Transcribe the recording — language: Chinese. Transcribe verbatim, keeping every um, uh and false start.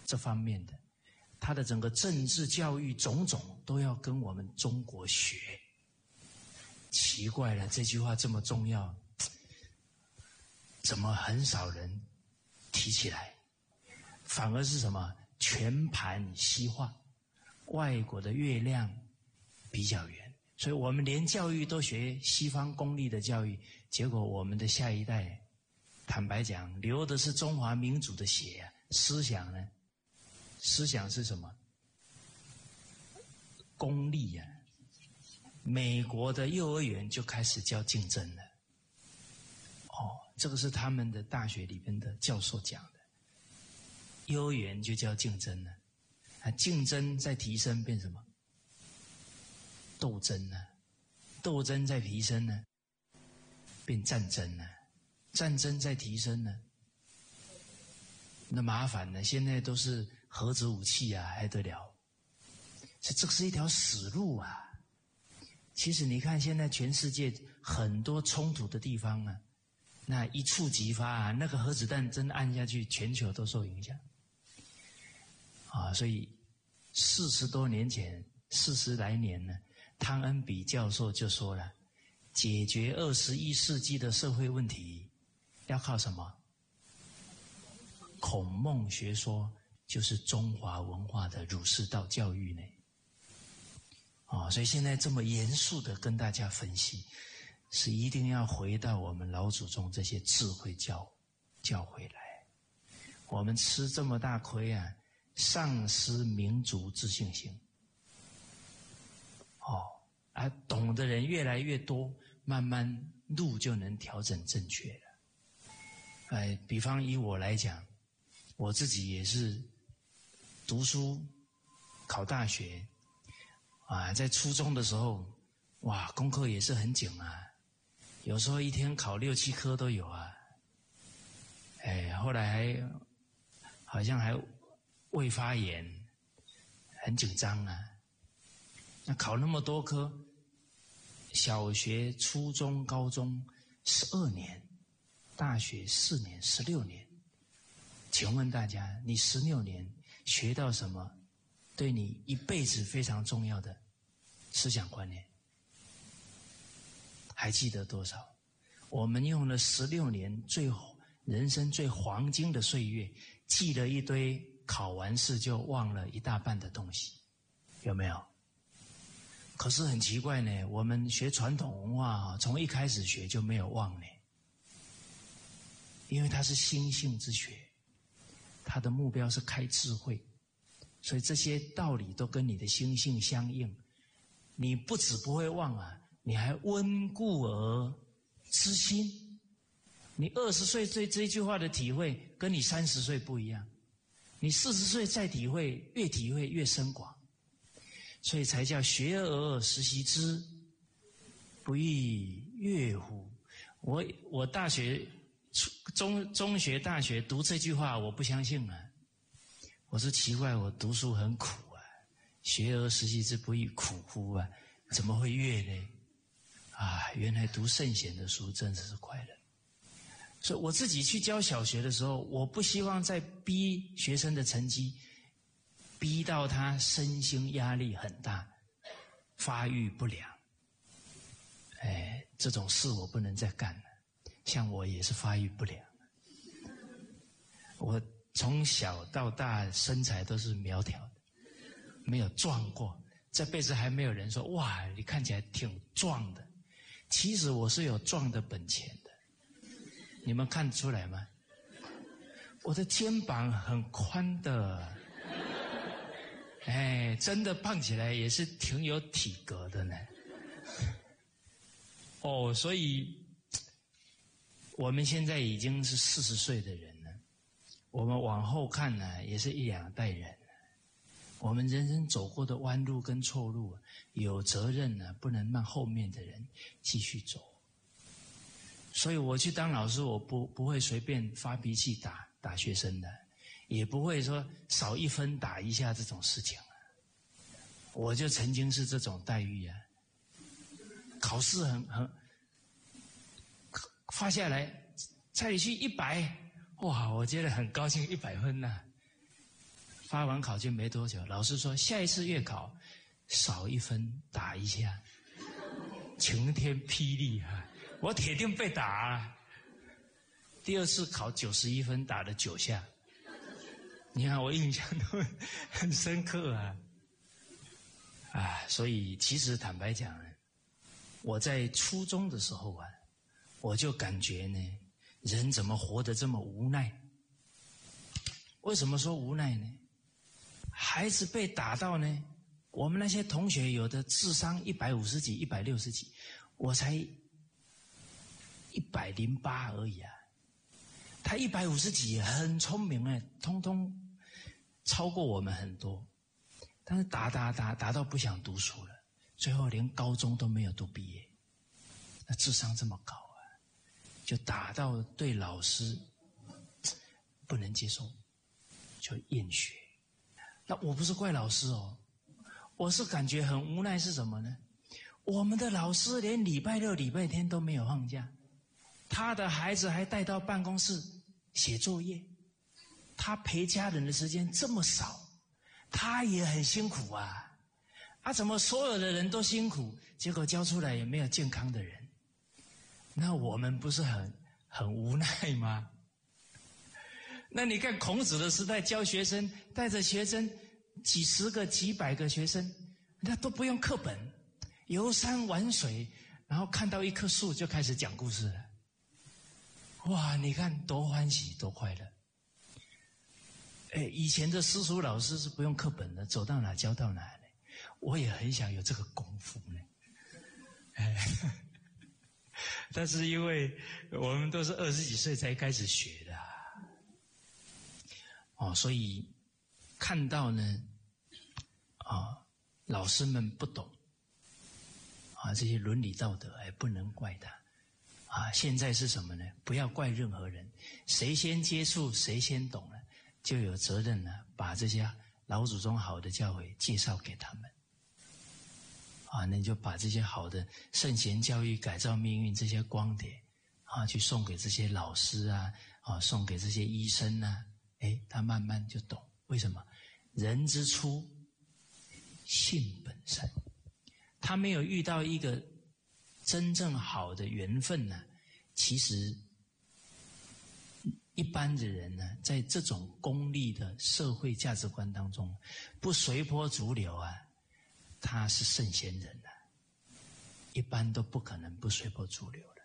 这方面的，他的整个政治教育种种都要跟我们中国学。奇怪了，这句话这么重要，怎么很少人提起来？反而是什么？全盘西化，外国的月亮比较圆，所以我们连教育都学西方公立的教育，结果我们的下一代，坦白讲，流的是中华民族的血啊！思想呢？思想是什么？功利啊！美国的幼儿园就开始教竞争了。哦，这个是他们的大学里边的教授讲的。幼儿园就叫竞争了，啊，竞争在提升变什么？斗争呢？斗争在提升呢，变战争呢？战争在提升呢？那麻烦呢？现在都是核子武器啊，还得了？所以这是一条死路啊！其实你看，现在全世界很多冲突的地方啊，那一触即发啊，那个核子弹真按下去，全球都受影响。啊，所以四十多年前，四十来年呢，汤恩比教授就说了，解决二十一世纪的社会问题，要靠什么？孔孟学说就是中华文化的儒释道教育呢。啊，所以现在这么严肃的跟大家分析，是一定要回到我们老祖宗这些智慧教教回来。我们吃这么大亏啊，丧失民族自信心。哦，而懂的人越来越多，慢慢路就能调整正确了。哎，比方以我来讲，我自己也是读书考大学啊，在初中的时候，哇，功课也是很紧啊，有时候一天考六七科都有啊。哎，后来还好像还胃发炎，很紧张啊。那考那么多科，小学、初中、高中十二年，大学四年，十六年。请问大家，你十六年学到什么对你一辈子非常重要的思想观念？还记得多少？我们用了十六年最人生最黄金的岁月，记了一堆考完试就忘了一大半的东西，有没有？可是很奇怪呢，我们学传统文化从一开始学就没有忘呢，因为它是心性之学，它的目标是开智慧，所以这些道理都跟你的心性相应。你不只不会忘啊，你还温故而知新。你二十岁对这句话的体会跟你三十岁不一样，你四十岁再体会，越体会越深广，所以才叫学而时习之，不亦乐乎。我我大学中中学大学读这句话，我不相信啊。我说奇怪，我读书很苦啊，学而时习之，不亦苦乎啊？怎么会乐呢？啊，原来读圣贤的书真的是快乐。所以我自己去教小学的时候，我不希望再逼学生的成绩，逼到他身心压力很大，发育不良。哎，这种事我不能再干了。像我也是发育不良，我从小到大身材都是苗条的，没有壮过。这辈子还没有人说哇，你看起来挺壮的。其实我是有壮的本钱的，你们看出来吗？我的肩膀很宽的，哎，真的胖起来也是挺有体格的呢。哦，所以我们现在已经是四十岁的人了，我们往后看呢，也是一两代人了。我们人生走过的弯路跟错路，有责任呢，不能让后面的人继续走。所以我去当老师，我不不会随便发脾气打打学生的，也不会说少一分打一下这种事情啊。我就曾经是这种待遇啊，考试很很发下来，蔡礼旭一百，哇，我觉得很高兴，一百分呐、啊。 发完考卷没多久，老师说下一次月考少一分打一下，晴天霹雳啊！我铁定被打啊！第二次考九十一分，打了九下。你看我印象都很深刻啊！啊，所以其实坦白讲呢，我在初中的时候啊，我就感觉呢，人怎么活得这么无奈？为什么说无奈呢？孩子被打到呢，我们那些同学有的智商一百五十几、一百六十几，我才一百零八而已啊。他一百五十几，很聪明哎，通通超过我们很多。但是打打打打到不想读书了，最后连高中都没有读毕业。那智商这么高啊，就打到对老师不能接受，就厌学。那我不是怪老师哦，我是感觉很无奈。是什么呢？我们的老师连礼拜六礼拜天都没有放假，他的孩子还带到办公室写作业，他陪家人的时间这么少，他也很辛苦啊。啊，怎么所有的人都辛苦，结果教出来也没有健康的人？那我们不是很很无奈吗？那你看孔子的时代，教学生，带着学生几十个几百个学生，那都不用课本，游山玩水，然后看到一棵树就开始讲故事了。哇，你看多欢喜多快乐。哎，以前的私塾老师是不用课本的，走到哪教到哪呢。我也很想有这个功夫呢。哎，但是因为我们都是二十几岁才开始学的啊，哦，所以看到呢，啊，老师们不懂啊这些伦理道德，哎，不能怪他啊。现在是什么呢？不要怪任何人，谁先接触，谁先懂了，就有责任呢，把这些老祖宗好的教诲介绍给他们。啊，那你就把这些好的圣贤教育改造命运这些光碟啊，去送给这些老师啊，啊，送给这些医生啊，哎，他慢慢就懂。为什么？人之初，性本善。他没有遇到一个真正好的缘分呢，其实一般的人呢，在这种功利的社会价值观当中，不随波逐流啊，他是圣贤人啊，一般都不可能不随波逐流。